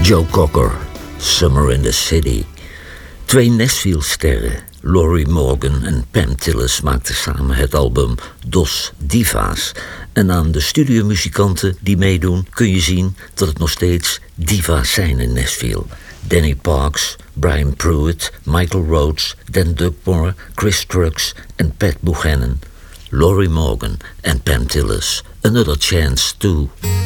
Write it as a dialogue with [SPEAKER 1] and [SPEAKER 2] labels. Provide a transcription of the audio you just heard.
[SPEAKER 1] Joe Cocker, Summer in the City. Twee Nashville-sterren, Lorrie Morgan en Pam Tillis, maakten samen het album Dos Divas. En aan de studiomuzikanten die meedoen kun je zien dat het nog steeds diva's zijn in Nashville. Danny Parks, Brian Pruitt, Michael Rhodes, Dan Dugmore, Chris Trucks en Pat Buchanan. Lorrie Morgan en Pam Tillis, Another Chance Too.